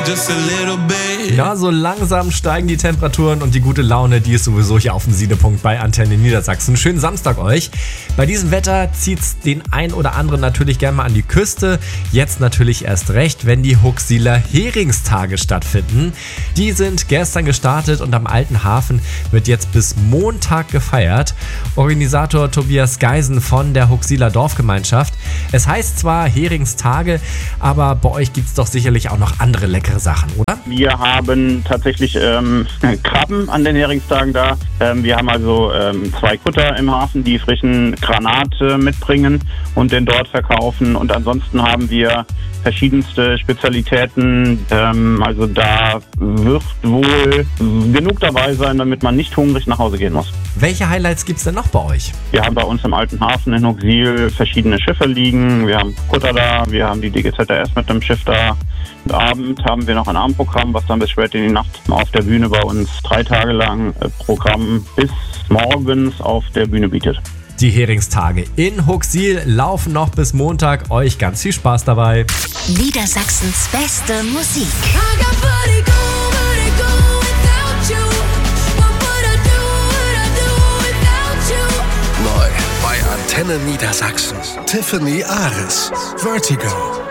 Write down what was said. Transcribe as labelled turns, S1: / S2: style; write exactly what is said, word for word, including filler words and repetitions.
S1: just a little bit.
S2: Ja, so langsam steigen die Temperaturen und die gute Laune, die ist sowieso hier auf dem Siedepunkt bei Antenne Niedersachsen. Schönen Samstag euch. Bei diesem Wetter zieht's den ein oder anderen natürlich gerne mal an die Küste. Jetzt natürlich erst recht, wenn die Huxiller Heringstage stattfinden. Die sind gestern gestartet und am Alten Hafen wird jetzt bis Montag gefeiert. Organisator Tobias Geisen von der Huxiller Dorfgemeinschaft. Es heißt zwar Heringstage, aber bei euch gibt's doch sicherlich auch noch andere leckere Sachen, oder?
S3: Wir haben tatsächlich ähm, Krabben an den Heringstagen da. Ähm, wir haben also ähm, zwei Kutter im Hafen, die frischen Granat äh, mitbringen und den dort verkaufen. Und ansonsten haben wir verschiedenste Spezialitäten. Ähm, also da wird wohl genug dabei sein, damit man nicht hungrig nach Hause gehen muss.
S2: Welche Highlights gibt's denn noch bei euch?
S3: Wir haben bei uns im Alten Hafen in Huxil verschiedene Schiffe liegen. Wir haben Kutter da, wir haben die D G Z R S mit dem Schiff da. Und Abend haben wir noch ein Abendprogramm, was dann bis spät in die Nacht auf der Bühne bei uns drei Tage lang äh, Programm bis morgens auf der Bühne bietet.
S2: Die Heringstage in Huxil laufen noch bis Montag. Euch ganz viel Spaß dabei.
S4: Niedersachsens beste Musik.
S5: Neu bei Antenne Niedersachsen. Tiffany Ares. Vertigo.